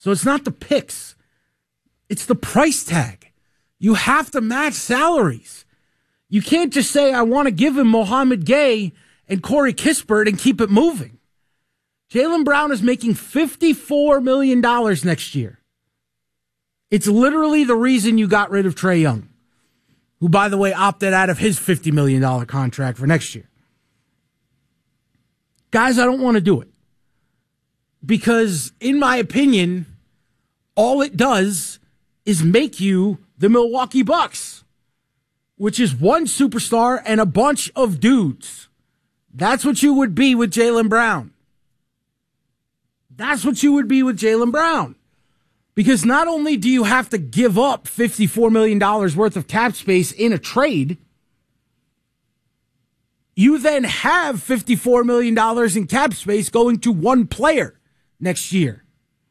So it's not the picks. It's the price tag. You have to match salaries. You can't just say, I want to give him Mohamed Gay and Corey Kispert and keep it moving. Jaylen Brown is making $54 million next year. It's literally the reason you got rid of Trae Young, who, by the way, opted out of his $50 million contract for next year. Guys, I don't want to do it. Because, in my opinion, all it does is make you the Milwaukee Bucks, which is one superstar and a bunch of dudes. That's what you would be with Jaylen Brown. That's what you would be with Jaylen Brown. Because not only do you have to give up $54 million worth of cap space in a trade, you then have $54 million in cap space going to one player next year.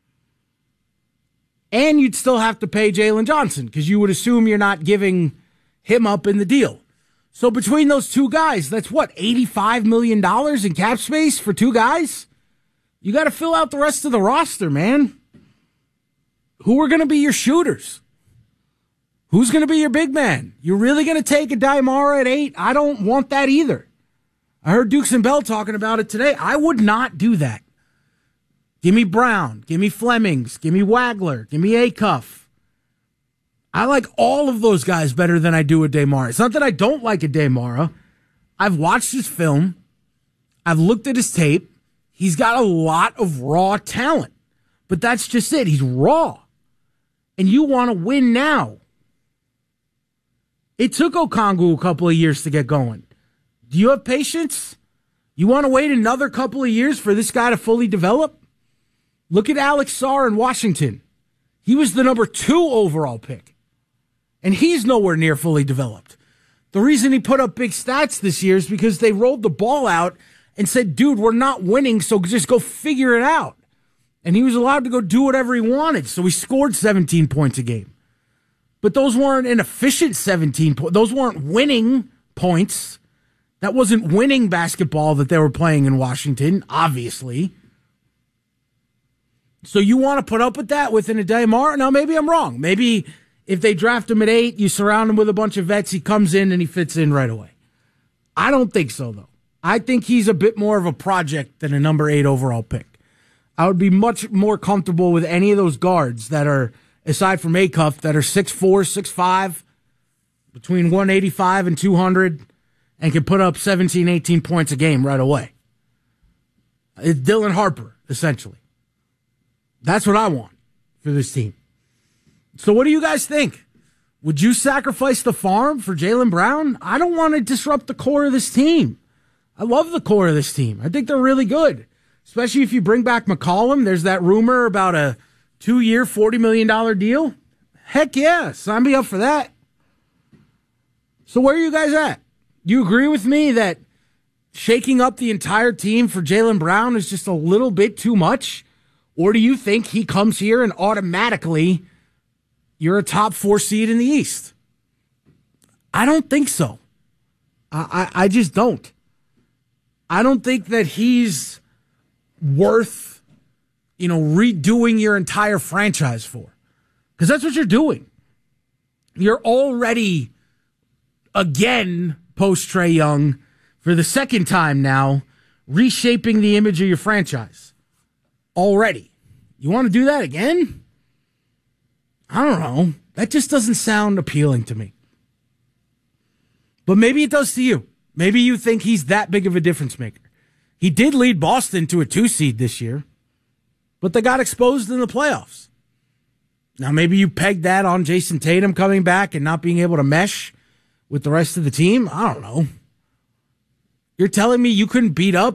And you'd still have to pay Jalen Johnson because you would assume you're not giving him up in the deal. So between those two guys, that's what, $85 million in cap space for two guys? You got to fill out the rest of the roster, man. Who are going to be your shooters? Who's going to be your big man? You're really going to take a Daimara at 8? I don't want that either. I heard Dukes and Bell talking about it today. I would not do that. Give me Brown. Give me Flemings. Give me Wagler. Give me Acuff. I like all of those guys better than I do a Daimara. It's not that I don't like a Daimara. I've watched his film. I've looked at his tape. He's got a lot of raw talent. But that's just it. He's raw. And you want to win now. It took Okongwu a couple of years to get going. Do you have patience? You want to wait another couple of years for this guy to fully develop? Look at Alex Sarr in Washington. He was the number 2 overall pick. And he's nowhere near fully developed. The reason he put up big stats this year is because they rolled the ball out and said, dude, we're not winning, so just go figure it out. And he was allowed to go do whatever he wanted. So he scored 17 points a game. But those weren't an efficient 17 points. Those weren't winning points. That wasn't winning basketball that they were playing in Washington, obviously. So you want to put up with that within a Daimara? Now, maybe I'm wrong. Maybe if they draft him at 8, you surround him with a bunch of vets, he comes in and he fits in right away. I don't think so, though. I think he's a bit more of a project than a number 8 overall pick. I would be much more comfortable with any of those guards that are, aside from Acuff, that are 6'4", 6'5", between 185 and 200, and can put up 17, 18 points a game right away. It's Dylan Harper, essentially. That's what I want for this team. So what do you guys think? Would you sacrifice the farm for Jaylen Brown? I don't want to disrupt the core of this team. I love the core of this team. I think they're really good. Especially if you bring back McCollum. There's that rumor about a 2-year, $40 million deal. Heck yeah, sign me up for that. So where are you guys at? Do you agree with me that shaking up the entire team for Jaylen Brown is just a little bit too much? Or do you think he comes here and automatically you're a top 4 seed in the East? I don't think so. I just don't. I don't think that he's worth, redoing your entire franchise for. Because that's what you're doing. You're already, again, post Trae Young, for the second time now, reshaping the image of your franchise. Already. You want to do that again? I don't know. That just doesn't sound appealing to me. But maybe it does to you. Maybe you think he's that big of a difference maker. He did lead Boston to a 2 seed this year, but they got exposed in the playoffs. Now, maybe you pegged that on Jason Tatum coming back and not being able to mesh with the rest of the team. I don't know. You're telling me you couldn't beat up,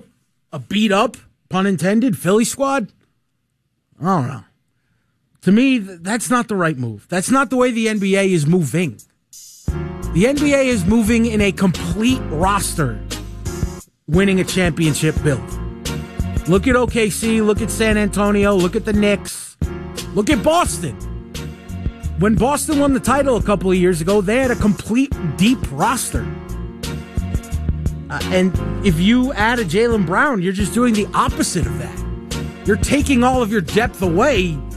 pun intended, Philly squad? I don't know. To me, that's not the right move. That's not the way the NBA is moving. The NBA is moving in a complete roster, winning a championship build. Look at OKC, look at San Antonio, look at the Knicks, look at Boston. When Boston won the title a couple of years ago, they had a complete deep roster. And if you add a Jaylen Brown, you're just doing the opposite of that. You're taking all of your depth away